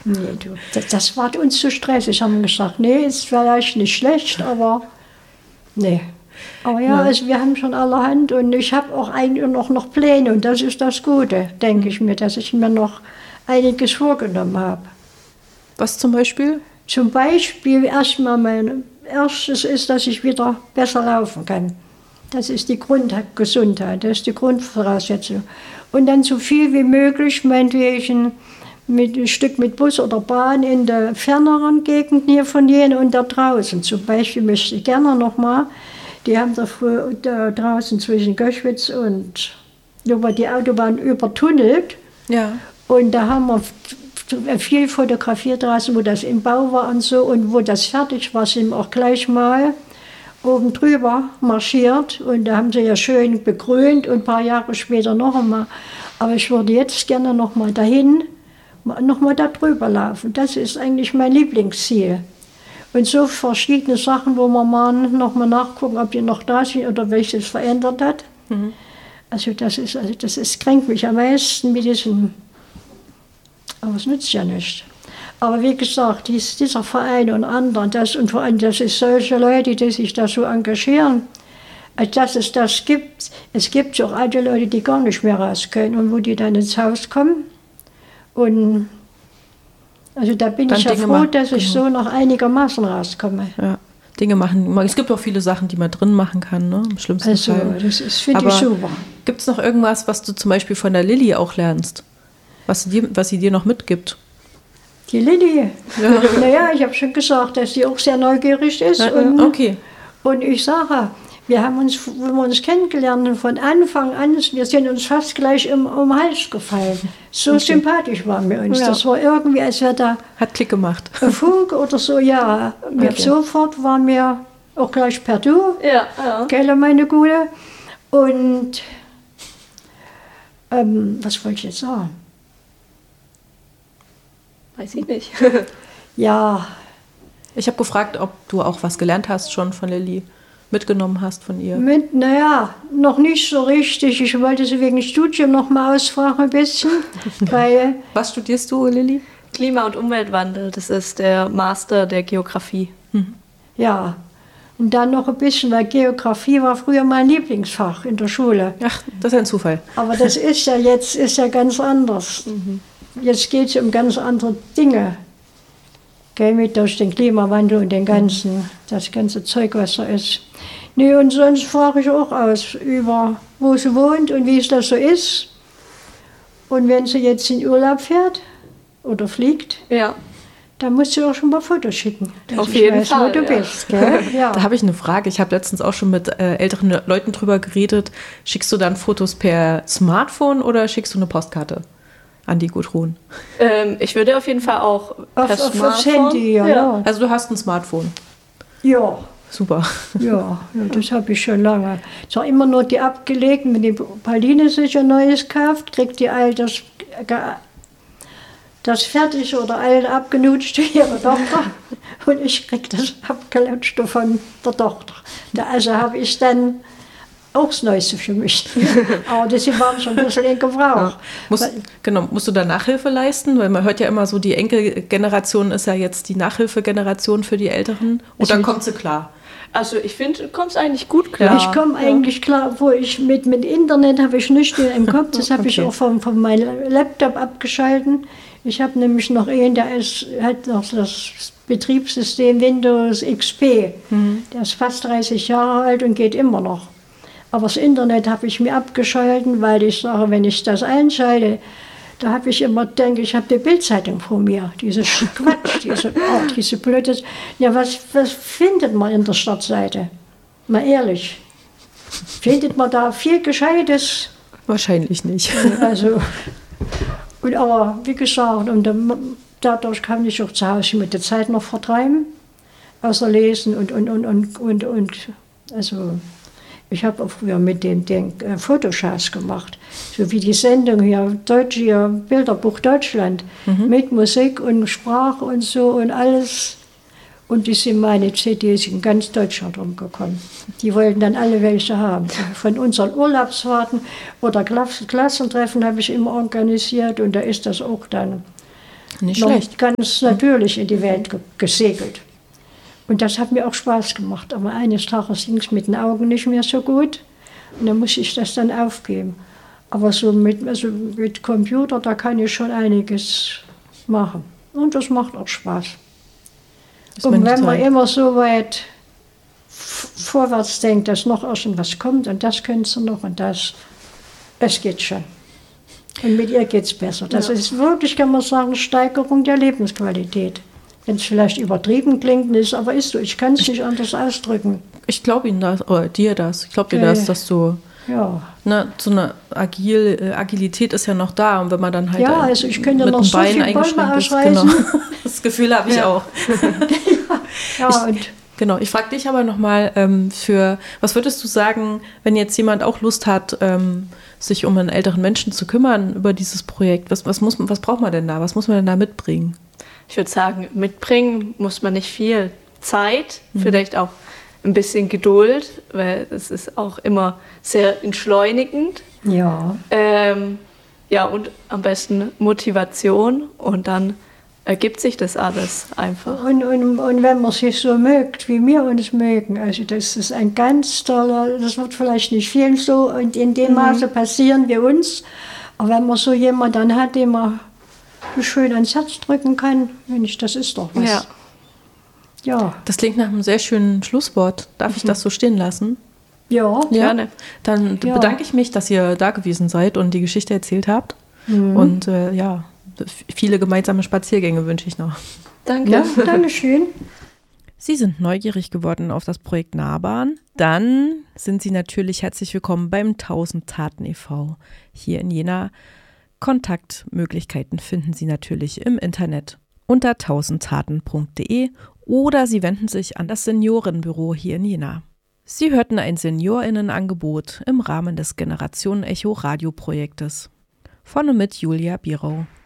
Nee, du, das war uns zu stressig. Haben wir gesagt, nee, ist vielleicht nicht schlecht, aber nee. Aber ja, also wir haben schon allerhand und ich habe auch eigentlich noch Pläne und das ist das Gute, denke ich mir, dass ich mir noch einiges vorgenommen habe. Was zum Beispiel? Zum Beispiel erstmal mein erstes ist, dass ich wieder besser laufen kann. Das ist die Grundgesundheit, das ist die Grundvoraussetzung. Und dann so viel wie möglich, meinetwegen, mit ein Stück mit Bus oder Bahn in der ferneren Gegend hier von Jena und da draußen. Zum Beispiel möchte ich gerne nochmal, die haben da draußen zwischen Göschwitz und die Autobahn übertunnelt. Ja. Und da haben wir viel fotografiert draußen, wo das im Bau war und so. Und wo das fertig war, sind wir auch gleich mal oben drüber marschiert. Und da haben sie ja schön begrünt und ein paar Jahre später noch einmal. Aber ich würde jetzt gerne noch mal dahin, noch mal da drüber laufen. Das ist eigentlich mein Lieblingsziel. Und so verschiedene Sachen, wo man mal noch mal nachgucken, ob die noch da sind oder welches verändert hat. Mhm. Also das kränkt mich am meisten mit diesem. Aber es nützt ja nicht. Aber wie gesagt, dieser Verein und anderen, und vor allem, dass es solche Leute, die sich da so engagieren, dass es das gibt. Es gibt auch alte Leute, die gar nicht mehr raus können und wo die dann ins Haus kommen. Und also da bin ich ja froh, dass ich so noch einigermaßen rauskomme. Ja, Dinge machen. Es gibt auch viele Sachen, die man drin machen kann, ne? Im schlimmsten Fall. Also, das finde ich super. Gibt es noch irgendwas, was du zum Beispiel von der Lilly auch lernst? Was sie dir noch mitgibt? Die Lilly? Ja. Naja, ich habe schon gesagt, dass sie auch sehr neugierig ist. Okay. Und ich sage, wenn wir uns kennengelernt haben, von Anfang an, wir sind uns fast gleich um den Hals gefallen. So sympathisch waren wir uns. Ja. Das war irgendwie, als wäre da... Hat Klick gemacht. Ein Funk oder so, ja. Okay. Sofort waren wir auch gleich per Du. Ja. Gell, meine Gute. Und was wollte ich jetzt sagen? Weiß ich nicht. Ja. Ich habe gefragt, ob du auch was gelernt hast schon von Lilly, mitgenommen hast von ihr. Naja, noch nicht so richtig. Ich wollte sie wegen Studium noch mal ausfragen ein bisschen. Weil was studierst du, Lilly? Klima- und Umweltwandel. Das ist der Master der Geografie. Mhm. Ja. Und dann noch ein bisschen, weil Geografie war früher mein Lieblingsfach in der Schule. Ach, das ist ein Zufall. Aber das ist ja jetzt ganz anders. Mhm. Jetzt geht es um ganz andere Dinge. Mit durch den Klimawandel und das ganze Zeug, was da ist. Nee, und sonst frage ich auch aus über, wo sie wohnt und wie es da so ist. Und wenn sie jetzt in Urlaub fährt oder fliegt, ja, dann musst du auch schon mal Fotos schicken. Auf jeden Fall, wo du bist. Gell? Ja. Da habe ich eine Frage. Ich habe letztens auch schon mit älteren Leuten drüber geredet. Schickst du dann Fotos per Smartphone oder schickst du eine Postkarte an die Gudrun? Ich würde auf jeden Fall auch per Smartphone. Aufs Handy, ja. Also du hast ein Smartphone? Ja. Super. Ja, das habe ich schon lange. Ich habe immer nur die abgelegt, wenn die Pauline sich ein neues kauft, kriegt die all das fertige oder all abgenutschte ihrer Tochter und ich kriege das abgelutschte von der Tochter. Also habe ich dann auch das Neueste für mich. Aber die waren schon ein bisschen in Gebrauch. Ja. Musst du da Nachhilfe leisten? Weil man hört ja immer so, die Enkelgeneration ist ja jetzt die Nachhilfegeneration für die Älteren. Und dann kommt sie klar. Also ich finde, du kommst eigentlich gut klar. Ich komme eigentlich klar, wo ich mit Internet habe ich nichts im Kopf. Das habe ich auch von meinem Laptop abgeschalten. Ich habe nämlich noch hat noch das Betriebssystem Windows XP. Mhm. Der ist fast 30 Jahre alt und geht immer noch. Aber das Internet habe ich mir abgeschalten, weil ich sage, wenn ich das einschalte, da habe ich immer denke, ich habe die Bildzeitung vor mir. Diese Quatsch, diese blöde. Ja, was findet man in der Startseite? Mal ehrlich. Findet man da viel Gescheites? Wahrscheinlich nicht. Also, aber wie gesagt, und dadurch kann ich auch zu Hause mit der Zeit noch vertreiben. Außer lesen und also. Ich habe auch früher mit den Fotoshows gemacht, so wie die Sendung hier, Bilderbuch Deutschland, mit Musik und Sprache und so und alles. Und die sind meine CDs in ganz Deutschland rumgekommen. Die wollten dann alle welche haben. Von unseren Urlaubsfahrten oder Klassentreffen habe ich immer organisiert und da ist das auch dann Nicht noch schlecht. ganz natürlich in die Welt gesegelt. Und das hat mir auch Spaß gemacht. Aber eines Tages ging es mit den Augen nicht mehr so gut. Und dann musste ich das dann aufgeben. Aber so mit Computer, da kann ich schon einiges machen. Und das macht auch Spaß. Und wenn man immer so weit vorwärts denkt, dass noch irgendwas kommt und das könntest du noch und das, es geht schon. Und mit ihr geht es besser. Das ist wirklich, kann man sagen, Steigerung der Lebensqualität. Wenn es vielleicht übertrieben klingt, ist, aber ist so. Ich kann es nicht anders ausdrücken. Ich glaube Ihnen das, oder dir das. Ich glaube dir das, dass du, so eine Agilität ist ja noch da. Und wenn man dann halt also ich könnte mit noch dem so Bein viele Bäume eingeschränkt ist. ausreißen. Genau. Das Gefühl habe ich auch. Und Ich frage dich aber nochmal, was würdest du sagen, wenn jetzt jemand auch Lust hat, sich um einen älteren Menschen zu kümmern über dieses Projekt? Was braucht man denn da? Was muss man denn da mitbringen? Ich würde sagen, mitbringen muss man nicht viel. Zeit, vielleicht auch ein bisschen Geduld, weil es ist auch immer sehr entschleunigend. ja. Und am besten Motivation und dann ergibt sich das alles einfach. Und wenn man sich so mögt, wie wir uns mögen, also das ist ein ganz toller, das wird vielleicht nicht vielen so und in dem Maße passieren wie uns, aber wenn man so jemanden dann hat, den man schön ans Herz drücken kann, Mensch, das ist doch was. Ja. Das klingt nach einem sehr schönen Schlusswort. Darf ich das so stehen lassen? Ja. Gerne. Dann bedanke ich mich, dass ihr da gewesen seid und die Geschichte erzählt habt. Und viele gemeinsame Spaziergänge wünsche ich noch. Danke. Ja, Dankeschön. Sie sind neugierig geworden auf das Projekt Nahbahn? Dann sind Sie natürlich herzlich willkommen beim 1000 Taten e.V. hier in Jena. Kontaktmöglichkeiten finden Sie natürlich im Internet unter 1000taten.de oder Sie wenden sich an das Seniorenbüro hier in Jena. Sie hörten ein SeniorInnen-Angebot im Rahmen des Generation Echo Radioprojektes von und mit Julia Bierau.